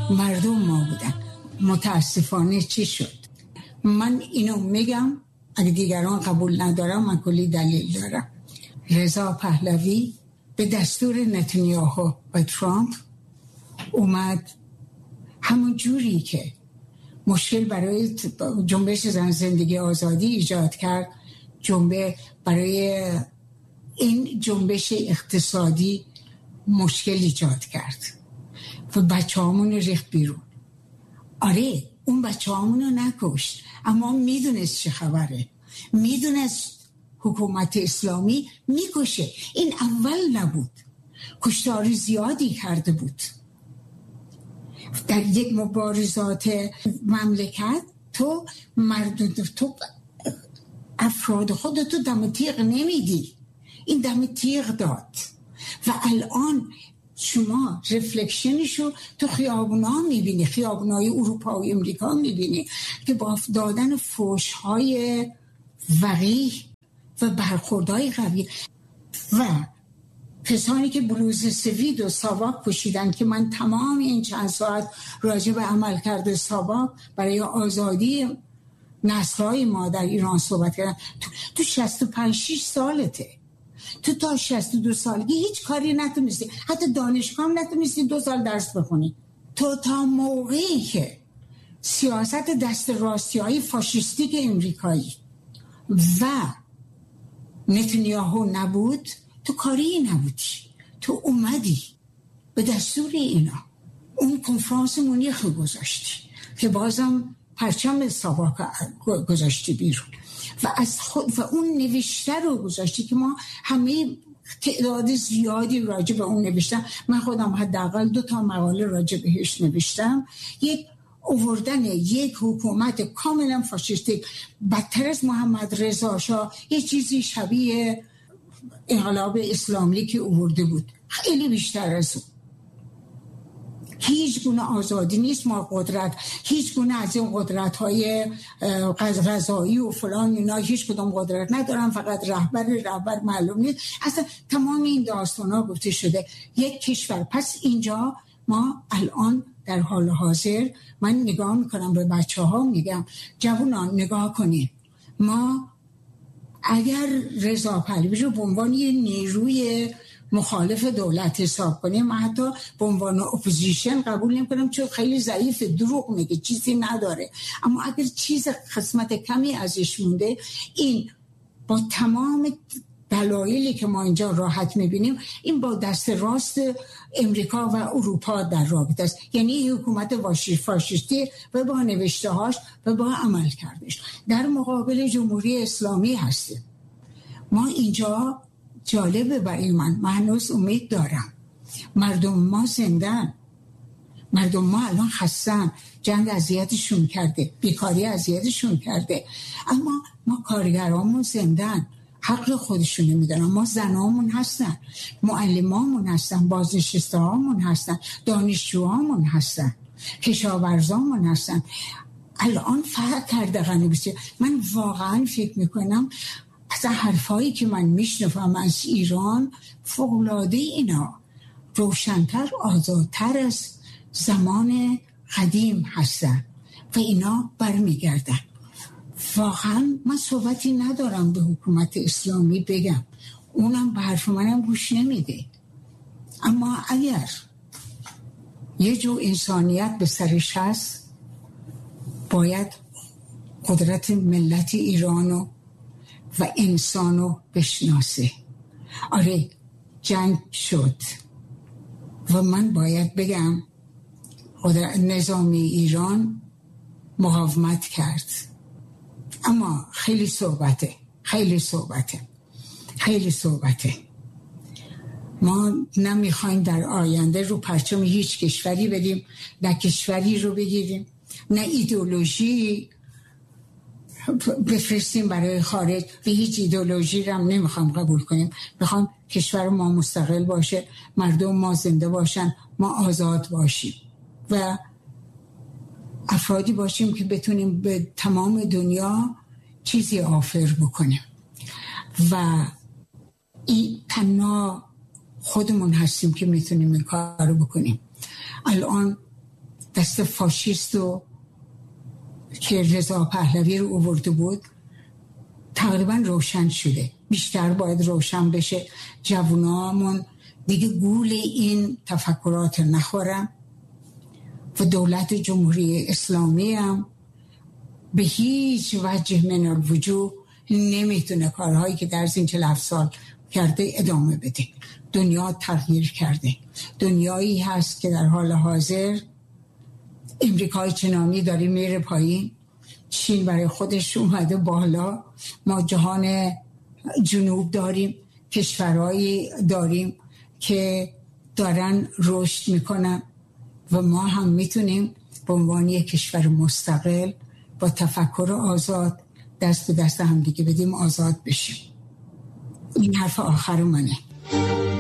مردم ما بودن. متاسفانه چی شد؟ من اینو میگم، اگه دیگران قبول ندارم من کلی دلیل دارم. رضا پهلوی به دستور نتانیاهو و ترامپ اومد همون جوری که مشکل برای جنبش زن زندگی آزادی ایجاد کرد، برای این جنبش اقتصادی مشکل ایجاد کرد و بچه هامون رو ریخت بیرون. آره اون بچه هامون رو نکشت، اما میدونست چه خبره، میدونست حکومت اسلامی میکشه. این اول نبود، کشتار زیادی کرده بود در یک مبارزات مملکت. تو افراد خودتو دم تیغ نمیدی، این دم تیغ داد. و الان شما رفلکشنشو تو خیابونا میبینی، خیابونای اروپا و امریکا میبینی که با دادن فحش‌های وقیح و برخوردهای قوی و کسانی که بلوز سفید و ساواک پوشیدن، که من تمام این چند ساعت راجع به عملکرد ساواک برای آزادی نسل‌های ما در ایران صحبت کردم. تو 65-6 سالته، تو تا 62 سالگی هیچ کاری نتونستی، حتی دانشگاه هم نتونستی 2 سال درس بخونی. تو تا موقعی که سیاست دست راستی‌های فاشیستیک امریکایی و نتانیاهو نبود، تو کاری نبودی، تو اومدی به دستور اینا اون کنفرانس مونیخ گذاشتی که بازم پرچم ساواک گذاشتی بیرون و از خود و اون نوشته رو گذاشتی که ما همه تعداد زیادی راجع به اون نوشتم. من خودم حداقل 2 مقاله راجع بهش نوشتم. یک آوردن یک حکومت کاملا فاشیستی، بدتر از محمد رضا شاه، یه چیزی شبیه انقلاب اسلامی که آورده بود، خیلی بیشتر از اون. هیچ گونه آزادی نیست، ما قدرت، هیچ گونه از این قدرت‌های قضایی و فلان اینا هیچ کدوم قدرت ندارن، فقط رهبر معلوم نیست. اصلا تمام این داستانا گفته شده یک کشور. پس اینجا ما الان در حال حاضر، من نگاه میکنم به بچه‌ها، میگم جوانان نگاه کنین، ما اگر رضا پهلوی رو به عنوان یه نیروی مخالف دولت حساب کنیم، من حتی به عنوان اپوزیشن قبول نمی‌کنم چون خیلی ضعیف، دروغ میگه، چیزی نداره. اما اگر چیز قسمت کمی ازش مونده، این با تمام دلایلی که ما اینجا راحت میبینیم، این با دست راست امریکا و اروپا در رابطه است. یعنی حکومت فاشیستی و با نوشته‌هاش و با عمل کردش در مقابل جمهوری اسلامی هستیم. ما اینجا جالبه برای من هنوز امید دارم. مردم ما زندن، مردم ما الان خستن، جنگ اذیتشون کرده، بیکاری اذیتشون کرده، اما ما کارگرامون زندن، حق خودشون میدونن. ما زنامون هستن، معلمامون هستن، بازنشستهامون هستن، دانشجوهامون هستن، کشاورزامون هستن. الان فرق کرده غنیبیسی. من واقعا فکر میکنم از حرفایی که من میشنوم از ایران، فوق‌العاده اینا روشن‌تر، آزادتر از زمان قدیم هستن و اینا برمیگردن. واقعا من صحبتی ندارم به حکومت اسلامی بگم، اونم به حرف منم گوش نمیده. اما اگر یه جو انسانیت به سرش هست، باید قدرت ملت ایرانو و انسانو بشناسه. آره جنگ شد و من باید بگم نظامی ایران مقاومت کرد، اما خیلی صحبته. ما نمیخوایم در آینده رو پرچم هیچ کشوری بریم، نه کشوری رو بگیریم، نه ایدئولوژی بفرستیم برای خارج. و هیچ ایدئولوژی رو هم نمیخوام قبول کنیم. میخوام کشور ما مستقل باشه، مردم ما زنده باشن، ما آزاد باشیم و افرادی باشیم که بتونیم به تمام دنیا چیزی آفر بکنیم. و این تنها خودمون هستیم که میتونیم این کار رو بکنیم. الان دست فاشیست و که رضا پهلوی رو آورده بود تقریبا روشن شده. بیشتر باید روشن بشه، جوانامون دیگه گول این تفکرات نخورن و دولت جمهوری اسلامی هم به هیچ وجه من الوجوه نمیتونه کارهایی که در این 47 سال کرده ادامه بده. دنیا تغییر کرده، دنیایی هست که در حال حاضر امریکای چنانی داره میره پایین، چین برای خودش اومده بالا، ما جهان جنوب داریم، کشورهایی داریم که دارن رشد میکنن و ما هم میتونیم به عنوان یک کشور مستقل با تفکر آزاد دست به دست هم دیگه بدیم، آزاد بشیم. این حرف آخر منه.